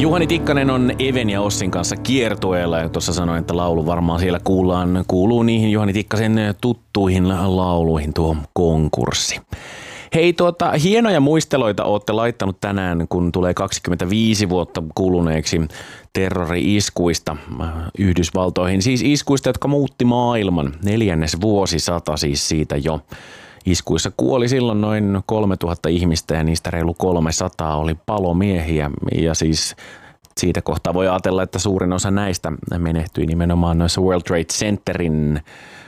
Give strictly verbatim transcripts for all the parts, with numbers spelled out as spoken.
Juhani Tikkanen on Even ja Ossin kanssa kiertueella ja tuossa sanoin, että laulu varmaan siellä kuullaan, kuuluu niihin Juhani Tikkasen tuttuihin lauluihin tuo konkurssi. Hei, tuota, hienoja muisteloita olette laittanut tänään, kun tulee kaksikymmentäviisi vuotta kuluneeksi terrori-iskuista Yhdysvaltoihin. Siis iskuista, jotka muutti maailman. Neljännes vuosisata siis siitä jo. Iskuissa kuoli silloin noin kolmetuhatta ihmistä ja niistä reilu kolmesataa oli palomiehiä ja siis siitä kohtaa voi ajatella, että suurin osa näistä menehtyi nimenomaan noissa World Trade Centerin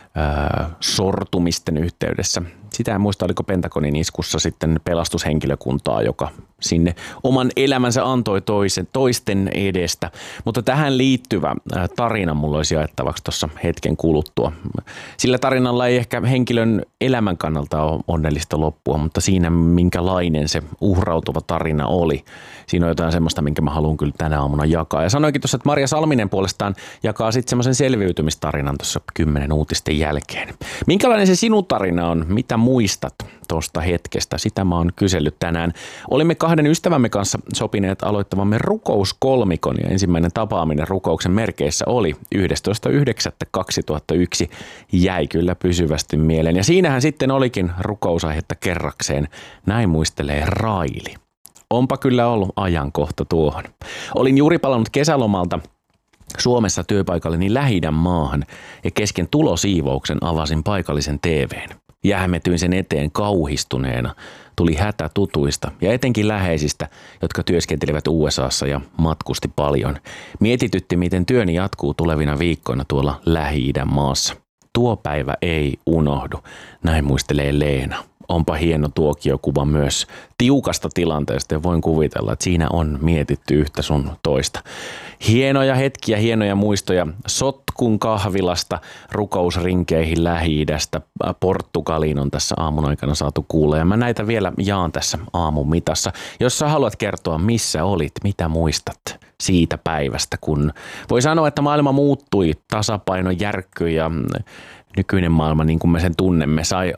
äh, sortumisten yhteydessä. Sitä en muista, oliko Pentagonin iskussa sitten pelastushenkilökuntaa, joka sinne oman elämänsä antoi toisen, toisten edestä. Mutta tähän liittyvä tarina mulla olisi jaettavaksi tuossa hetken kuluttua. Sillä tarinalla ei ehkä henkilön elämän kannalta ole onnellista loppua, mutta siinä minkälainen se uhrautuva tarina oli. Siinä on jotain semmoista, minkä mä haluan kyllä tänä aamuna jakaa. Ja sanoinkin tuossa, että Maria Salminen puolestaan jakaa sitten semmoisen selviytymistarinan tuossa kymmenen uutisten jälkeen. Minkälainen se sinun tarina on? Mitä muistat tuosta hetkestä? Sitä mä oon kysellyt tänään. Olimme kahden ystävämme kanssa sopineet aloittavamme rukouskolmikon ja ensimmäinen tapaaminen rukouksen merkeissä oli yhdestoista yhdeksättä kaksituhattayksi. Jäi kyllä pysyvästi mieleen ja siinähän sitten olikin rukousaihetta kerrakseen. Näin muistelee Raili. Onpa kyllä ollut ajankohta tuohon. Olin juuri palannut kesälomalta Suomessa työpaikalleni Lähi-idän maahan ja kesken tulosiivouksen avasin paikallisen T V:n. Jähmetyin sen eteen kauhistuneena. Tuli hätä tutuista ja etenkin läheisistä, jotka työskentelivät U S A:ssa ja matkusti paljon. Mietitytti, miten työni jatkuu tulevina viikkoina tuolla Lähi-idän maassa. Tuo päivä ei unohdu, näin muistelee Leena. Onpa hieno tuokiokuva myös tiukasta tilanteesta ja voin kuvitella, että siinä on mietitty yhtä sun toista. Hienoja hetkiä, hienoja muistoja sotkun kahvilasta, rukousrinkeihin Lähi-idästä, Portugaliin on tässä aamun aikana saatu kuulla. Ja mä näitä vielä jaan tässä aamun mitassa. Jos sä haluat kertoa, missä olit, mitä muistat siitä päivästä, kun voi sanoa, että maailma muuttui, tasapaino järkkyi ja nykyinen maailma, niin kuin me sen tunnemme, sai